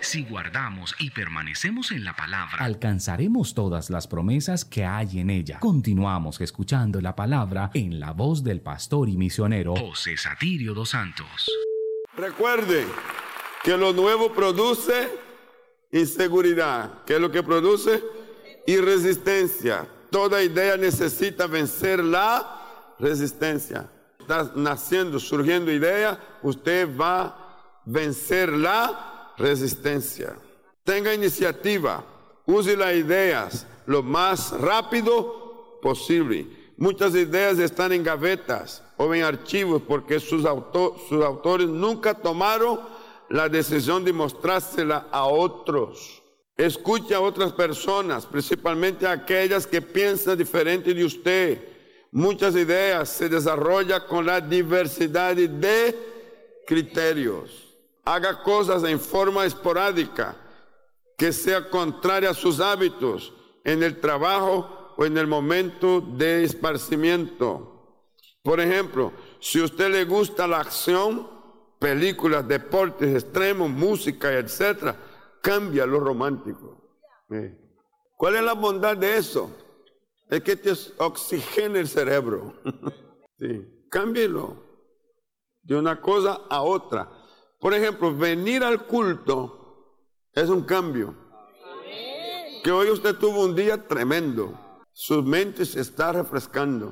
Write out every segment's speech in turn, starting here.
Si guardamos y permanecemos en la palabra, alcanzaremos todas las promesas que hay en ella. Continuamos escuchando la palabra en la voz del pastor y misionero José Satirio dos Santos. Recuerde que lo nuevo produce inseguridad. ¿Qué es lo que produce? Irresistencia. Toda idea necesita vencer la resistencia. Está naciendo, surgiendo idea, usted va a vencer la resistencia. Tenga iniciativa, use las ideas lo más rápido posible. Muchas ideas están en gavetas o en archivos porque sus autores nunca tomaron la decisión de mostrársela a otros. Escuche a otras personas, principalmente a aquellas que piensan diferente de usted. Muchas ideas se desarrollan con la diversidad de criterios. Haga cosas en forma esporádica, que sea contraria a sus hábitos en el trabajo o en el momento de esparcimiento. Por ejemplo, si a usted le gusta la acción, películas, deportes extremos, música, etc., cambia lo romántico. ¿Cuál es la bondad de eso? Es que te oxigena el cerebro. Sí, cámbielo de una cosa a otra. Por ejemplo, venir al culto es un cambio. Que hoy usted tuvo un día tremendo. Su mente se está refrescando.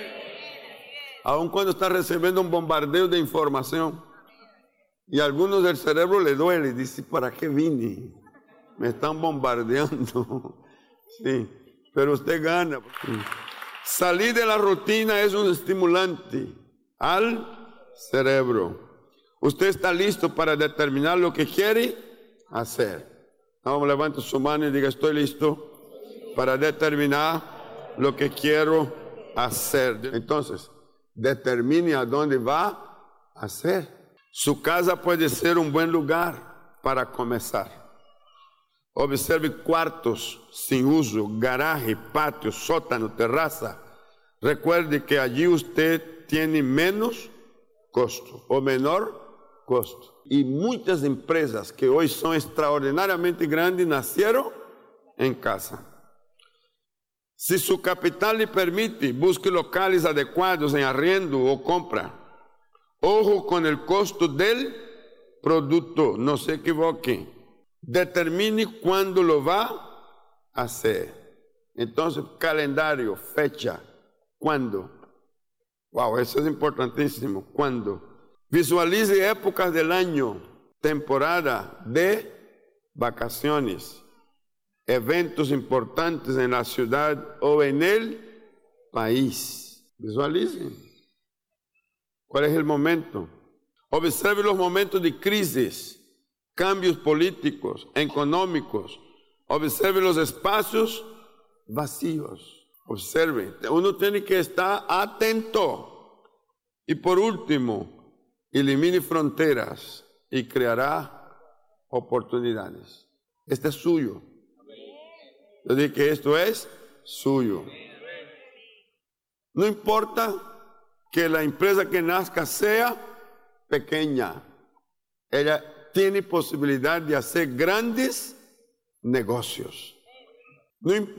Aun cuando está recibiendo un bombardeo de información. Y a algunos del cerebro le duele. Dice, ¿para qué vine? Me están bombardeando. Sí, pero usted gana. Salir de la rutina es un estimulante al cerebro. Usted está listo para determinar lo que quiere hacer. Vamos, levante su mano y diga, estoy listo para determinar lo que quiero hacer. Entonces, determine a dónde va a hacer. Su casa puede ser un buen lugar para comenzar. Observe cuartos sin uso, garaje, patio, sótano, terraza. Recuerde que allí usted tiene menos costo o menor costo. Y muchas empresas que hoy son extraordinariamente grandes nacieron en casa. Si su capital le permite, busque locales adecuados en arriendo o compra. Ojo con el costo del producto, no se equivoque. Determine cuándo lo va a hacer. Entonces, calendario, fecha, ¿cuándo? Wow, eso es importantísimo. ¿Cuándo? Visualice épocas del año, temporada de vacaciones, eventos importantes en la ciudad o en el país. Visualice. ¿Cuál es el momento? Observe los momentos de crisis, cambios políticos, económicos. Observe los espacios vacíos. Observe. Uno tiene que estar atento. Y por último, elimine fronteras y creará oportunidades. Este es suyo. Yo digo que esto es suyo. No importa que la empresa que nazca sea pequeña. Ella tiene posibilidad de hacer grandes negocios. No importa